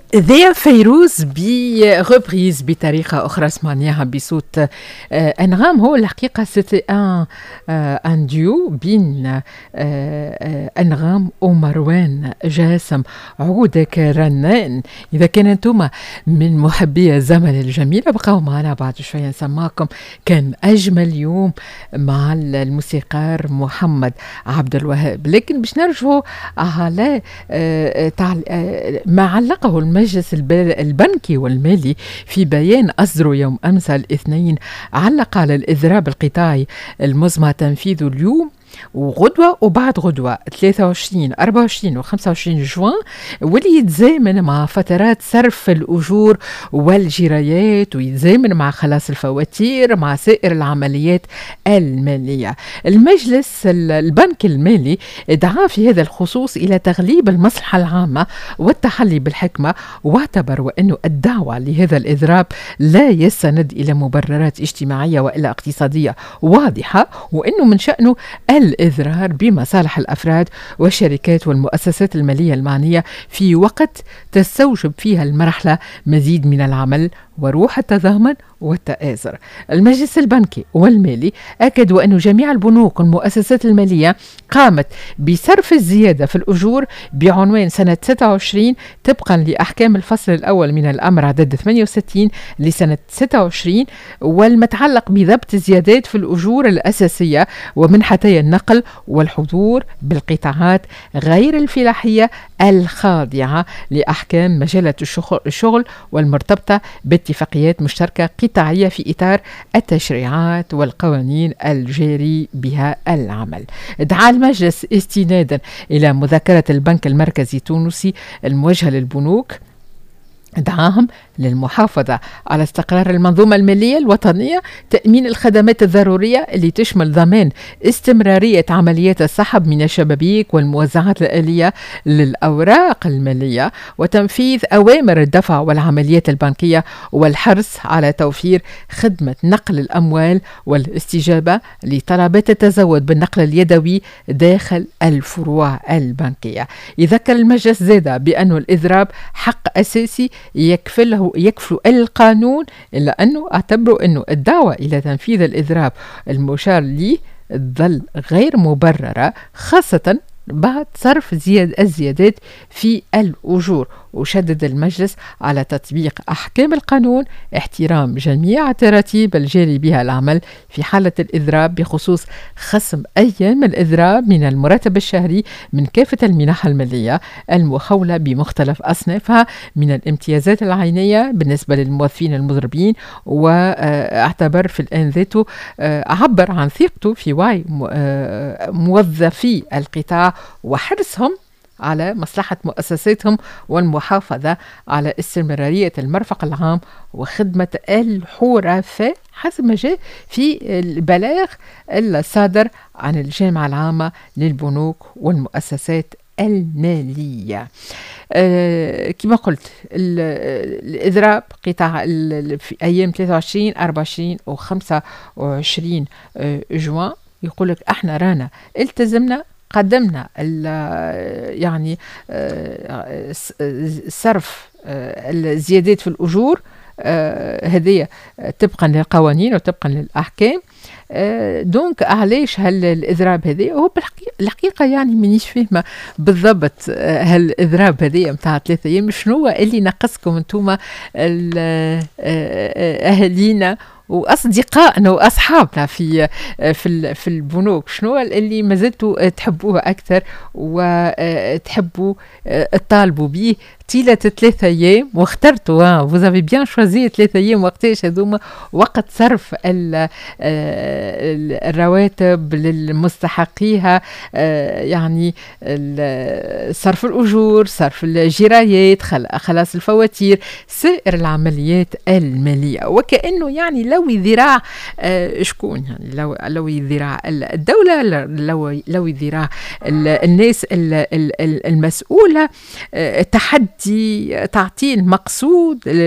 ذي فيروز بريبريز بطريقة أخرى سمعناها بصوت أنغام. هو الحقيقة سيتي ان ديو بين أنغام ومروان جاسم عودة كرنان. إذا كان أنتم من محبي الزمن الجميل بقوا معنا بعد شوية نسمعكم كان أجمل يوم مع الموسيقار محمد عبد الوهاب. لكن باش نرجعوا على ما علقه المجلس البنكي والمالي في بيان أصدره يوم أمس الاثنين. علق على الإضراب القطاعي المزمع تنفيذه اليوم وغدوة وبعد غدوة 23 24 و 25 جوان، واللي يتزامن مع فترات صرف الأجور والجرايات ويتزامن مع خلاص الفواتير مع سائر العمليات المالية. المجلس البنكي المالي دعا في هذا الخصوص إلى تغليب المصلحة العامة والتحلي بالحكمة، واعتبر وأنه الدعوة لهذا الإضراب لا يستند إلى مبررات اجتماعية وإلا اقتصادية واضحة، وأنه من شأنه الإضرار بمصالح الأفراد والشركات والمؤسسات المالية المعنية في وقت تستوجب فيها المرحلة مزيد من العمل وروح التضامن والتآزر. المجلس البنكي والمالي أكدوا أن جميع البنوك والمؤسسات المالية قامت بصرف الزيادة في الأجور بعنوان سنة 26 طبقا لأحكام الفصل الأول من الأمر عدد 68 لسنة 26، والمتعلق بضبط الزيادات في الأجور الأساسية ومنحتي النقل والحضور بالقطاعات غير الفلاحية الخاضعة لأحكام مجلة الشغل والمرتبطة باتفاقيات مشتركة قطاعية في إطار التشريعات والقوانين الجاري بها العمل. دعا المجلس استنادا إلى مذكرة البنك المركزي التونسي الموجهة للبنوك، دعاهم للمحافظة على استقرار المنظومة المالية الوطنية، تأمين الخدمات الضرورية اللي تشمل ضمان استمرارية عمليات السحب من الشبابيك والموزعات الآلية للأوراق المالية، وتنفيذ أوامر الدفع والعمليات البنكية، والحرص على توفير خدمة نقل الأموال والاستجابة لطلبات التزود بالنقل اليدوي داخل الفروع البنكية. يذكر المجلس زاد بأن الإضراب حق أساسي يكفل القانون، إلا أنه اعتبروا أنه الدعوة إلى تنفيذ الإضراب المشار ليه ظل غير مبررة، خاصة بعد صرف الزيادات في الأجور. وشدد المجلس على تطبيق أحكام القانون، احترام جميع التراتيب الجاري بها العمل في حالة الإضراب، بخصوص خصم أيام الإضراب من المرتب الشهري من كافة المنح المالية المخولة بمختلف أصنافها من الامتيازات العينية بالنسبة للموظفين المضربين. واعتبر في الآن ذاته عبر عن ثقته في وعي موظفي القطاع وحرصهم على مصلحة مؤسساتهم والمحافظة على استمرارية المرفق العام وخدمة الحرفاء حسب ما جاء في البلاغ الصادر عن الجامعة العامة للبنوك والمؤسسات المالية. كما قلت الإضراب قطاع في أيام 23 24 و 25 جوان. يقولك احنا رانا التزمنا قدمنا يعني صرف الزيادات في الأجور هذه طبقا للقوانين وطبقا للأحكام. دونك علاش هالإضراب هذه؟ هو بالحقيقة يعني منيش فاهمة بالضبط هالإضراب هذه متاع 3 أيام شنو اللي نقصكم انتوما أهلينا وأصدقائنا وأصحابنا في البنوك، شنو اللي ما زلتوا تحبوه أكثر وتحبوا تطالبوا به طيلة 3 أيام واخترتوا vous avez bien choisi 3 أيام وقتاش هذوما وقت صرف الرواتب للمستحقيها، يعني صرف الأجور، صرف الجرايات، خلاص الفواتير، سائر العمليات المالية. وكأنه يعني لو ذراع شكون يعني لو ذراع الدولة، لو ذراع الناس المسؤولة، تحدي تعطيل مقصود